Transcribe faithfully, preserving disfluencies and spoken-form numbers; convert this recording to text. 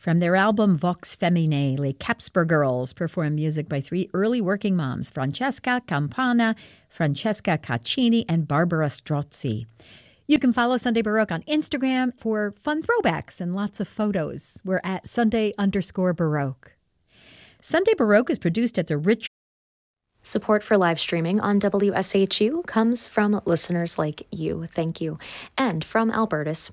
From their album Vox Feminae, Les Capsper Girls perform music by three early working moms, Francesca Campana, Francesca Caccini, and Barbara Strozzi. You can follow Sunday Baroque on Instagram for fun throwbacks and lots of photos. We're at Sunday underscore Baroque. Sunday Baroque is produced at the Rich. Support for live streaming on W S H U comes from listeners like you. Thank you. And from Albertus,